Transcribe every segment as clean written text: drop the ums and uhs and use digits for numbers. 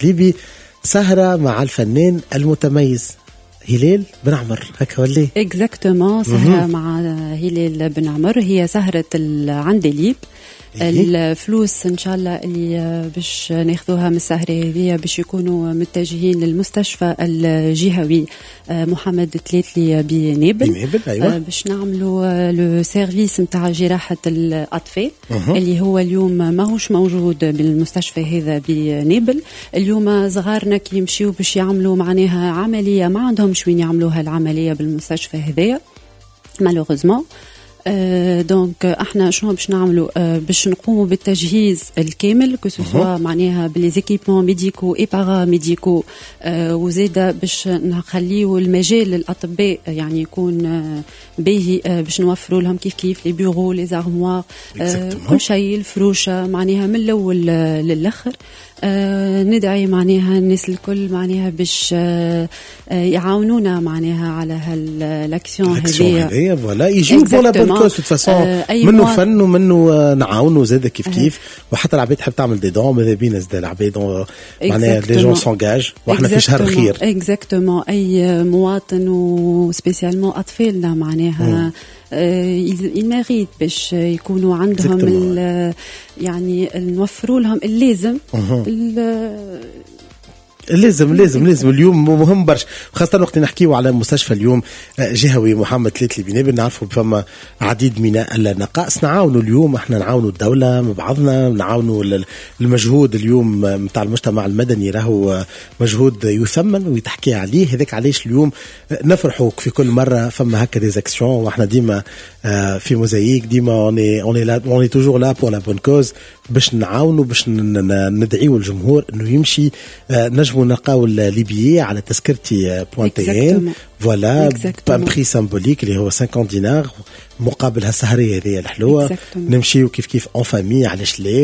التقليبي سهرة مع الفنان المتميز هلال بن عمر، هكا ولا؟ اكزاكتومون، سهرة مع هلال بن عمر، هي سهرة العندليب. الفلوس ان شاء الله اللي باش ناخذوها من السهره هذه باش يكونوا متجهين للمستشفى الجهوي محمد تلاتلي بنابل. أيوة. باش نعملوا لو سيرفيس نتاع جراحه الاطفال اللي هو اليوم ماهوش موجود بالمستشفى هذا بنابل. اليوم صغارنا كي يمشيو باش يعملوا معناها عمليه ما عندهمش وين يعملوها العمليه بالمستشفى هذايا مالوغوزمون. دونك احنا شنو باش نعملوا؟ باش نقوموا بالتجهيز الكامل كسوا معناها بالزيكيبمون ميديكو اي بارا ميديكو، وزيدا باش نخليو المجال للاطباء يعني يكون باهي، باش نوفروا لهم كيف لي بيرو لي زارموار كل شيء، الفروشه معناها من الاول للاخر. ندعي معناها الناس الكل معناها باش يعاونونا معناها على هالاكسيون هذه فوالا يجيو بولا بونكوز دو فاسون منه فن ومنه نعاونوا زاد كيف وحتى العباد تحب تعمل دي دون ماذا بينا زاد العباد معناها لي جون سونجاج واحنا في شهر خير. اكزاكتومون، اي مواطن وسبيسيالمون اطفالنا معناها المريض باش يكونوا عندهم يعني نوفروا لهم اللازم لازم اليوم مهم برشا، خاصة وقت نحكيو على مستشفى اليوم جهوي محمد تلاتلي بنابل. نعرفوا فما عديد من النقائص، نعاونوا اليوم احنا نعاونوا الدولة مع بعضنا، نعاونوا المجهود اليوم متاع المجتمع المدني راهو مجهود يثمن ويتحكي عليه. هذاك علاش اليوم نفرحوا في كل مرة فما هكا دي اكسيون، واحنا ديما في موزايك ديما اوني توجور لا بور لا بون كوز باش نعاونوا باش ندعيوا الجمهور انه يمشي. نجموا نلقاو الليبية على تذكرتي بوانتين فوالا بان بري سامبوليك اللي هو 50 دينار مقابل هالسهرية هذه الحلوة. نمشيو كيف اون فامي علاش لا،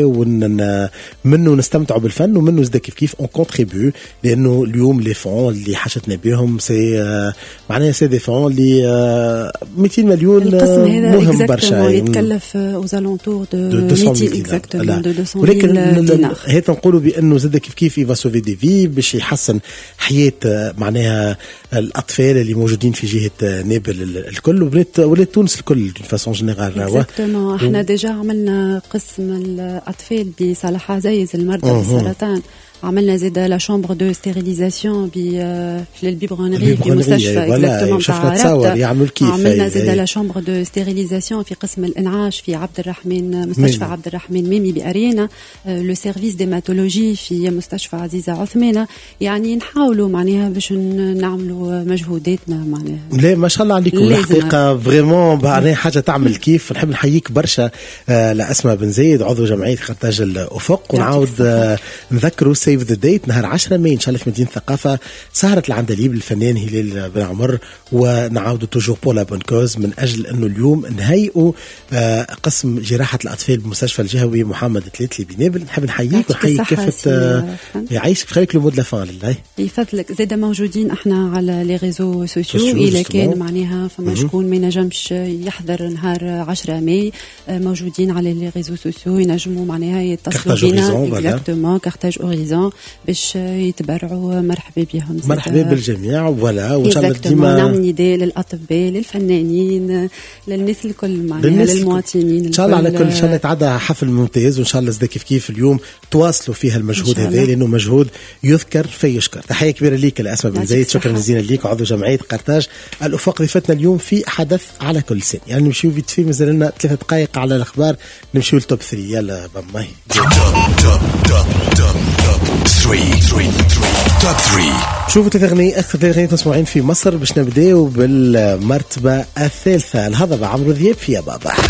منه نستمتعوا بالفن ومنه زدا كيف اون كونتريبيو، لانه اليوم لي فون اللي حشتنا بهم سي معناها سي دي فون اللي 200 مليون مهم برشا، يتكلف اوزالونتور دو 200 اكزاكتومون دو 200 ولكن هيك نقولوا بانه زدا كيف يفا سوفي دي في باش يحسن حياة معناها الاطفال اللي موجودين في جهة نابل الكل ولات تونس الكل دون فاسون جينيرال. اكزاكتومون، احنا ديجا عملنا قسم الاطفال بصلاح عزايز المرضى بالسرطان، عملنا زيد لا شامبر دو ستيريليزاسيون في البيبرونري في مستشفى اكزاكتومون شفنا تصور يعملوا كيف. عملنا زيد لا شامبر دو ستيريليزاسيون في قسم الانعاش في عبد الرحمن مستشفى عبد الرحمن ميمي بأرينا، لو سيرفيس ديماتولوجي في مستشفى عزيزة عثمانة. يعني نحاولوا معناها باش نعملوا مجهوداتنا معناها. لا ما شاء الله عليكم الحقيقة فريمون معناها حاجة تعمل كيف. نحب نحييك برشا لأسماء بن زايد عضو جمعية قرطاج الأفق، ونعاود نذكروا سيف ذا ديت نهار 10 ماي ان شاء الله في مدينه الثقافه، سهره العندليب للفنان هلال بن عمر. ونعاودوا توجور بور لا بون كوز من اجل انه اليوم نهيئوا قسم جراحه الاطفال بمستشفى الجهوي محمد تلاتلي بنابل. نحب نحييك ونحيي كافه يعيشك بخيرك لو مود لا فان لله يفضلك. زاده موجودين احنا على لي ريزو سوسيو اذا كان معناها فما شكون ما ينجمش يحضر نهار 10 ماي، موجودين على لي ريزو سوسيو ينجموا معناها يتصلوا بنا اكزاكتومون كارتاج اوريزون باش يتبرعوا. مرحبا بهم، مرحبا بالجميع. ولا وان شاء الله ديما نعمل نداء للاطباء للفنانين للناس الكل معناها للمواطنين ان شاء الله على كل. ان شاء الله يتعدى حفل ممتاز، وان شاء الله زاد كيف اليوم تواصلوا فيها المجهود هذا لانه مجهود يذكر فيشكر. تحيه كبيره ليك لأسماء بن زايد، شكرا جزيلا ليك عضو جمعيه قرطاج الافق. ضيفتنا اليوم في حدث على كل سن، يعني نمشيو فيت في مازال لنا 3 دقائق على الاخبار، نمشيو للتوب 3. يلا بماي توب 3. شوفوا 3 أغنية أكثر 3 أغنية مسموعين في مصر باش نبداو بالمرتبة الثالثة. الهضبة عمرو دياب في يا بابا.